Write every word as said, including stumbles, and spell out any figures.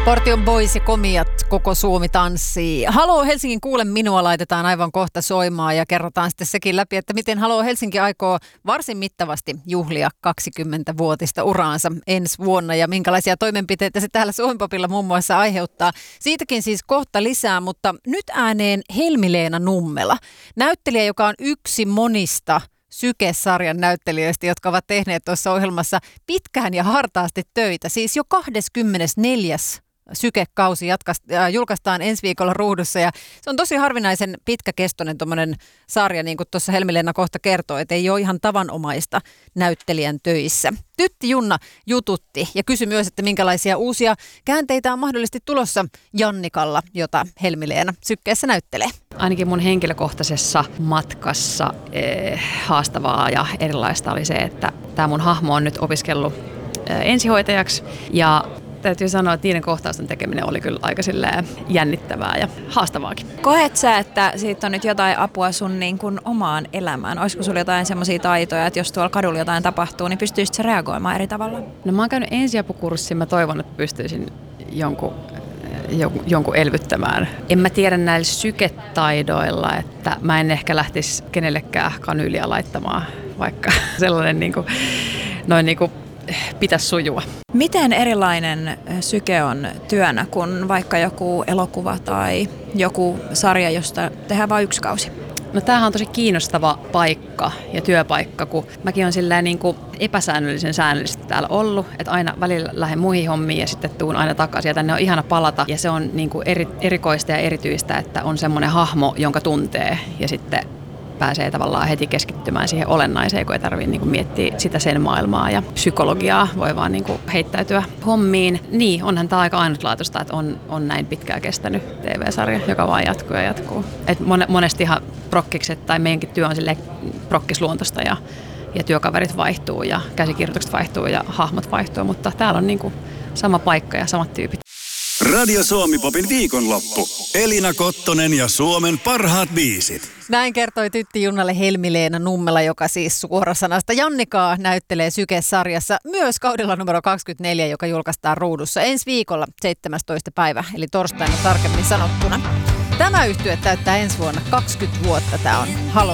Portion Boys ja Komiat, koko Suomi tanssii. Haloo Helsingin kuule minua laitetaan aivan kohta soimaan ja kerrotaan sitten sekin läpi, että miten Haloo Helsinki aikoo varsin mittavasti juhlia kaksikymmentävuotista uraansa ensi vuonna ja minkälaisia toimenpiteitä se täällä Suomi-popilla muun muassa aiheuttaa. Siitäkin siis kohta lisää, mutta nyt ääneen Helmi-Leena Nummela, näyttelijä, joka on yksi monista Syke-sarjan näyttelijöistä, jotka ovat tehneet tuossa ohjelmassa pitkään ja hartaasti töitä. Siis jo kahdeskymmenesneljäs Syke-kausi jatkast, äh, julkaistaan ensi viikolla ruudussa ja se on tosi harvinaisen pitkäkestoinen tuommoinen sarja, niin kuin tuossa Helmi-Leena kohta kertoo, että ei ole ihan tavanomaista näyttelijän töissä. Tytti Junna jututti ja kysyi myös, että minkälaisia uusia käänteitä on mahdollisesti tulossa Jannikalla, jota Helmi-Leena Sykkeessä näyttelee. Ainakin mun henkilökohtaisessa matkassa eh, haastavaa ja erilaista oli se, että tämä mun hahmo on nyt opiskellut eh, ensihoitajaksi ja täytyy sanoa, että niiden kohtausten tekeminen oli kyllä aika jännittävää ja haastavaakin. Koet sä, että siitä on nyt jotain apua sun niin kuin omaan elämään? Olisiko sulla jotain semmoisia taitoja, että jos tuolla kadulla jotain tapahtuu, niin pystyisit sä reagoimaan eri tavalla? No mä oon käynyt ensiapukurssin, mä toivon, että pystyisin jonkun, jonkun elvyttämään. En mä tiedä näillä syketaidoilla, että mä en ehkä lähtisi kenellekään kanyyliä laittamaan, vaikka sellainen niin kuin, noin niin kuin pitäisi sujua. Miten erilainen syke on työnä kuin vaikka joku elokuva tai joku sarja, josta tehdään vain yksi kausi? No tämähän on tosi kiinnostava paikka ja työpaikka, kun mäkin olen silleen niin kuin epäsäännöllisen säännöllisesti täällä ollut, että aina välillä lähden muihin hommiin ja sitten tuun aina takaisin ja tänne on ihana palata ja se on niin kuin eri, erikoista ja erityistä, että on semmoinen hahmo, jonka tuntee ja sitten pääsee tavallaan heti keskittymään siihen olennaiseen, kun ei tarvitse niin kuin miettiä sitä sen maailmaa ja psykologiaa, voi vaan niin kuin heittäytyä hommiin. Niin, onhan tämä aika ainutlaatuista, että on, on näin pitkään kestänyt T V-sarja, joka vaan jatkuu ja jatkuu. Et monestihan prokkikset tai meidänkin työ on silleen prokkisluontoista ja, ja työkaverit vaihtuu ja käsikirjoitukset vaihtuu ja hahmot vaihtuu, mutta täällä on niin kuin sama paikka ja samat tyypit. Radio Suomi-popin viikonloppu. Elina Kottonen ja Suomen parhaat biisit. Näin kertoi Tytti Junnalle Helmi-Leena Nummela, joka siis suorasanasta Jannikaa näyttelee Syke-sarjassa myös kaudella numero kaksikymmentäneljä, joka julkaistaan ruudussa ensi viikolla seitsemästoista päivä, eli torstaina tarkemmin sanottuna. Tämä yhtye täyttää ensi vuonna kaksikymmentä vuotta. Tämä on Haloo